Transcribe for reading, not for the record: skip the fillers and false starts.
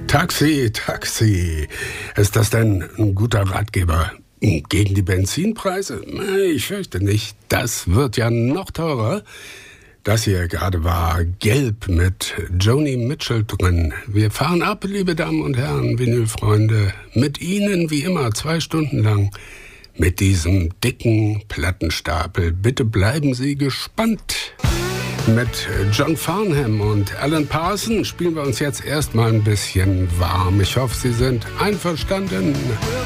Taxi, Taxi. Ist das denn ein guter Ratgeber gegen die Benzinpreise? Ich fürchte nicht. Das wird ja noch teurer. Das hier gerade war Gelb mit Joni Mitchell drin. Wir fahren ab, liebe Damen und Herren, Vinylfreunde. Mit Ihnen wie immer 2 Stunden lang mit diesem dicken Plattenstapel. Bitte bleiben Sie gespannt. Mit John Farnham und Alan Parsons spielen wir uns jetzt erstmal ein bisschen warm. Ich hoffe, Sie sind einverstanden.